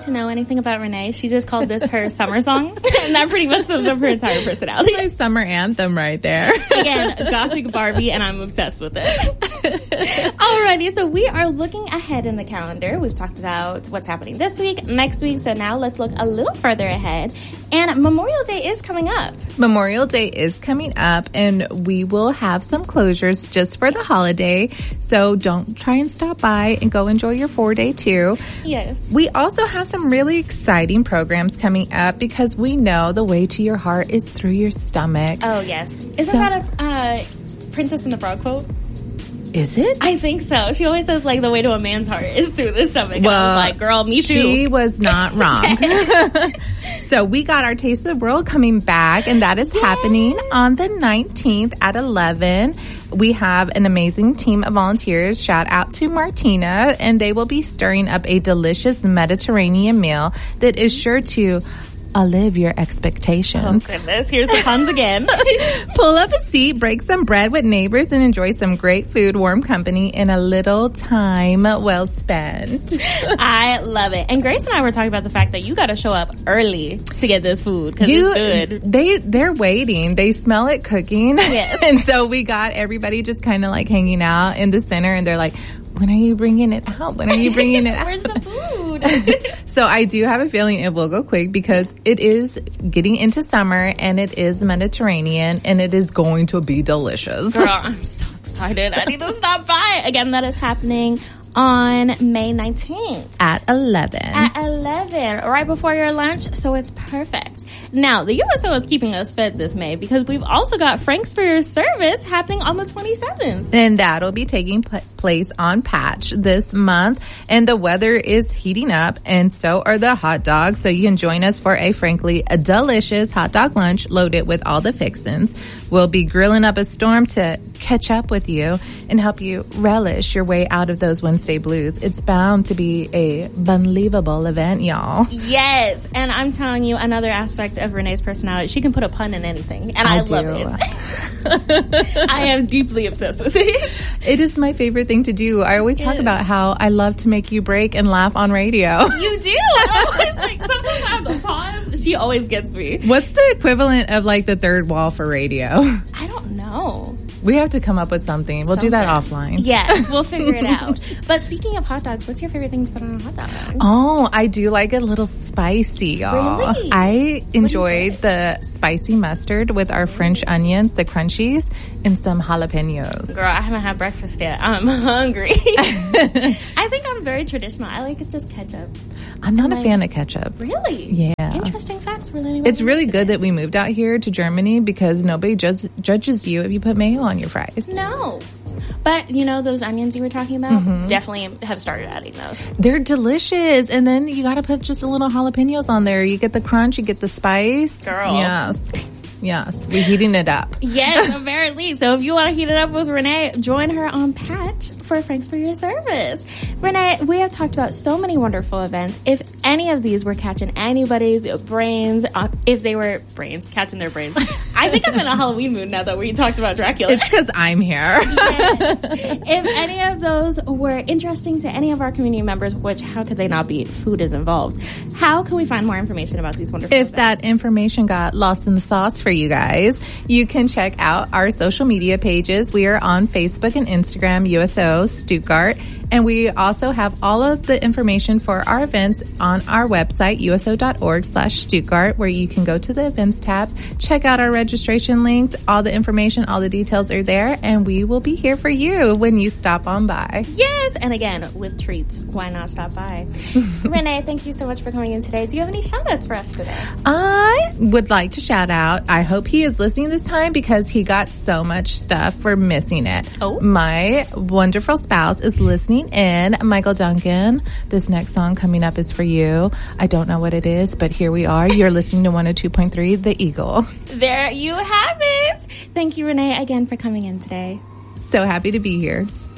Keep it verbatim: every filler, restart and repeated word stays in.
need to know anything about Renee, she just called this her summer song, and that pretty much sums up her entire personality. That's my summer anthem right there. Again, Gothic Barbie, and I'm obsessed with it. Alrighty, so we are looking ahead in the calendar. We've talked about what's happening this week, next week, so now let's look a little further ahead. And Memorial Day is coming up. Memorial Day is coming up, and we will have some closures just for the holiday, so don't try and stop by and go enjoy your four-day too. Yes. We also have some really exciting programs coming up because we know the way to your heart is through your stomach. Oh, yes. Isn't So- that a uh, Princess and the Frog quote? Is it? I think so. She always says, like, the way to a man's heart is through the stomach. And Well, I was like, girl, me too. She was not wrong. So we got our Taste of the World coming back, and that is yes. happening on the nineteenth at eleven. We have an amazing team of volunteers. Shout out to Martina, and they will be stirring up a delicious Mediterranean meal that is sure to outlive your expectations. Oh, goodness. Here's the puns again. Pull up a seat, break some bread with neighbors, and enjoy some great food, warm company, in a little time well spent. I love it. And Grace and I were talking about the fact that you got to show up early to get this food because it's good. They, they're waiting. They smell it cooking. Yes. And so we got everybody just kind of like hanging out in the center, and they're like, when are you bringing it out? When are you bringing it out? Where's the food? So I do have a feeling it will go quick because it is getting into summer, and it is Mediterranean, and it is going to be delicious. Girl, I'm so excited. I need to stop by. Again, that is happening on May nineteenth. At eleven. At eleven, right before your lunch, so it's perfect. Now, the U S O is keeping us fed this May because we've also got Frank's for Your Service happening on the twenty-seventh. And that'll be taking pl- place on Patch this month. And the weather is heating up, and so are the hot dogs. So you can join us for a frankly a delicious hot dog lunch loaded with all the fixins. We'll be grilling up a storm to catch up with you and help you relish your way out of those Wednesday blues. It's bound to be a unbelievable event, y'all. Yes, and I'm telling you, another aspect of Renee's personality, she can put a pun in anything, and I, I love it. I am deeply obsessed with it. It is my favorite thing to do. I always It talk is. about how I love to make you break and laugh on radio. You do. I always like sometimes I have to pause. She always gets me. What's the equivalent of like the third wall for radio? I don't know. We have to come up with something. We'll do that offline. Yes, we'll figure it out. But speaking of hot dogs, what's your favorite thing to put on a hot dog? Oh, I do like a little spicy, y'all. Really? I enjoyed the spicy mustard with our French onions, the crunchies, and some jalapenos. Girl, I haven't had breakfast yet. I'm hungry. I think I'm very traditional. I like it just ketchup. I'm not I'm a like, fan of ketchup. Really? Yeah. Interesting facts. We're learning. It's really good that we moved out here to Germany because nobody judges judges you if you put mayo on your fries. No. But, you know, those onions you were talking about, Mm-hmm. definitely have started adding those. They're delicious. And then you got to put just a little jalapenos on there. You get the crunch, you get the spice. Girl. Yes. Yes. We're heating it up. Yes, apparently. So if you want to heat it up with Renee, join her on Patch for Frank's for Your Service. Renee, we have talked about so many wonderful events. If any of these were catching anybody's brains, uh, if they were brains, catching their brains, I think I'm in a Halloween mood now that we talked about Dracula. It's because I'm here. Yes. If any of those were interesting to any of our community members, which how could they not be? Food is involved. How can we find more information about these wonderful If events? that information got lost in the sauce for you guys, you can check out our social media pages. We are on Facebook and Instagram, U S O Stuttgart. And we also have all of the information for our events on our website, uso.org slash Stuttgart, where you can go to the events tab, check out our registration links, all the information, all the details are there, and we will be here for you when you stop on by. Yes, and again, with treats. Why not stop by? Renee, thank you so much for coming in today. Do you have any shout-outs for us today? I would like to shout out, I hope he is listening this time because he got so much stuff for missing it. Oh. My wonderful spouse is listening in. Michael Duncan, this next song coming up is for you. I don't know what it is, but here we are. You're listening to one oh two point three The Eagle. There you have it. Thank you, Renee, again for coming in today. So happy to be here.